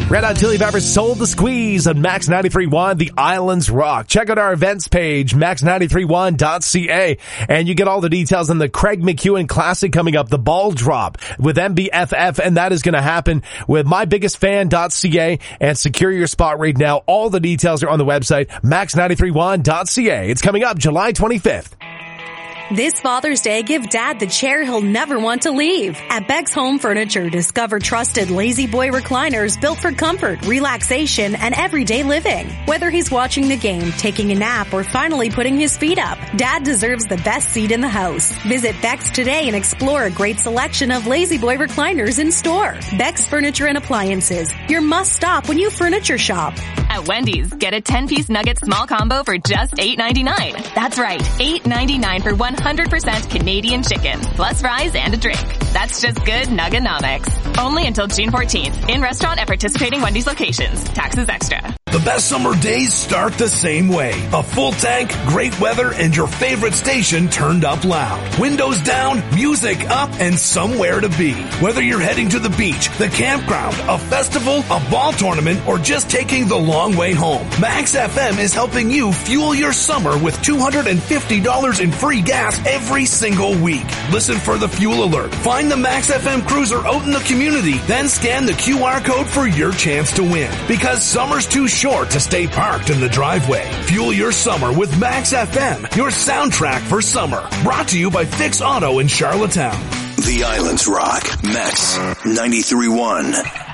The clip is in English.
Red Hot Chili Peppers sold the squeeze on Max 93.1, The Islands Rock. Check out our events page, max931.ca, and you get all the details on the Craig McEwen Classic coming up, the Ball Drop with MBFF, and that is going to happen with mybiggestfan.ca, and secure your spot right now. All the details are on the website, max931.ca. It's coming up July 25th. This Father's Day, give Dad the chair he'll never want to leave. At Beck's Home Furniture, discover trusted Lazy Boy recliners built for comfort, relaxation, and everyday living. Whether he's watching the game, taking a nap, or finally putting his feet up, Dad deserves the best seat in the house. Visit Beck's today and explore a great selection of Lazy Boy recliners in store. Beck's Furniture and Appliances, your must-stop when you furniture shop. At Wendy's, get a 10-piece nugget small combo for just $8.99. That's right, $8.99 for 100% Canadian chicken, plus fries and a drink. That's just good Nugganomics. Only until June 14th. In restaurant at participating Wendy's locations. Taxes extra. The best summer days start the same way. A full tank, great weather, and your favorite station turned up loud. Windows down, music up, and somewhere to be. Whether you're heading to the beach, the campground, a festival, a ball tournament, or just taking the long way home, Max FM is helping you fuel your summer with $250 in free gas every single week. Listen for the fuel alert. Find the Max FM cruiser out in the community, then scan the QR code for your chance to win. Because summer's too short to stay parked in the driveway. Fuel your summer with Max FM, your soundtrack for summer. Brought to you by Fix Auto in Charlottetown. The Islands Rock, Max 93.1.